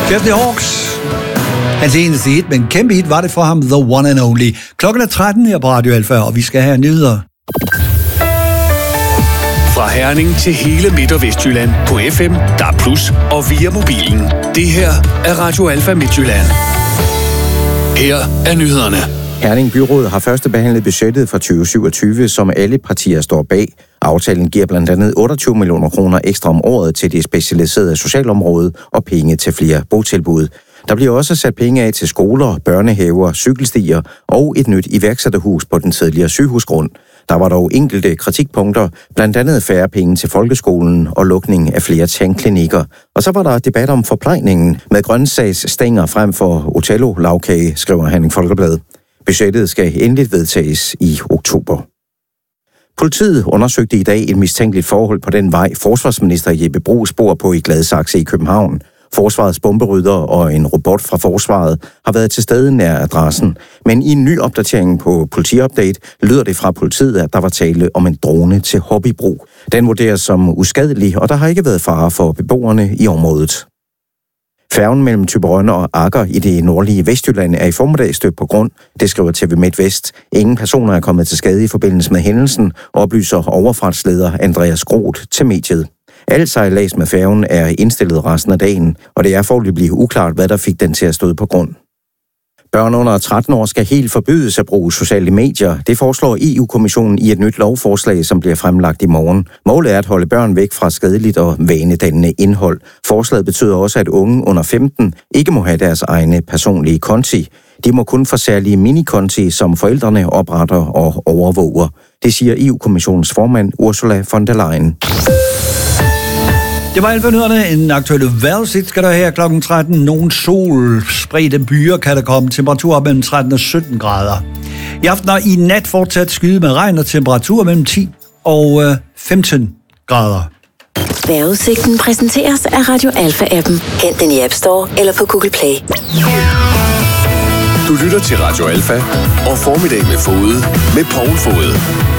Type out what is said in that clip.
Jeffrey Hawks. Hans eneste hit, men kæmpe hit var det for ham, The One and Only. Klokken er 13 her på Radio Alfa, og vi skal have nyheder. Fra Herning til hele Midt- og Vestjylland på FM, DAB+, og via mobilen. Det her er Radio Alfa Midtjylland. Her er nyhederne. Herning Byråd har førstebehandlet budgettet for 2027, som alle partier står bag. Aftalen giver blandt andet 28 millioner kroner ekstra om året til det specialiserede socialområde og penge til flere botilbud. Der bliver også sat penge af til skoler, børnehaver, cykelstier og et nyt iværksætterhus på den tidligere sygehusgrund. Der var dog enkelte kritikpunkter, blandt andet færre penge til folkeskolen og lukning af flere tandklinikker. Og så var der debat om forplejningen med grøntsagsstænger frem for Otello-lavkage, skriver Herning Folkeblad. Budgettet skal endeligt vedtages i oktober. Politiet undersøgte i dag et mistænkeligt forhold på den vej, forsvarsminister Jeppe Bruus bor på i Gladsaxe i København. Forsvarets bomberydder og en robot fra forsvaret har været til stede nær adressen. Men i en ny opdatering på Politiupdate lyder det fra politiet, at der var tale om en drone til hobbybrug. Den vurderes som uskadelig, og der har ikke været fare for beboerne i området. Færgen mellem Thyborøn og Agger i det nordlige Vestjylland er i formiddag stødt på grund. Det skriver TV MidtVest. Ingen personer er kommet til skade i forbindelse med hændelsen, oplyser overfartsleder Andreas Groth til mediet. Al sejlads med færgen er indstillet resten af dagen, og det er foreløbig uklart, hvad der fik den til at støde på grund. Børn under 13 år skal helt forbydes at bruge sociale medier. Det foreslår EU-kommissionen i et nyt lovforslag, som bliver fremlagt i morgen. Målet er at holde børn væk fra skadeligt og vanedannende indhold. Forslaget betyder også, at unge under 15 ikke må have deres egne personlige konti. De må kun få særlige minikonti, som forældrene opretter og overvåger. Det siger EU-kommissionens formand Ursula von der Leyen. Det var alt for nyhederne. En aktuelle vejrudsigt skal der her klokken 13. Nogle solspredte byer kan der komme. Temperatur mellem 13 og 17 grader. I aften og i nat fortsat skyde med regn og temperatur mellem 10 og 15 grader. Vejrudsigten præsenteres af Radio Alfa-appen. Hent den i App Store eller på Google Play. Du lytter til Radio Alfa og Formiddag med Fode med Poul Fode.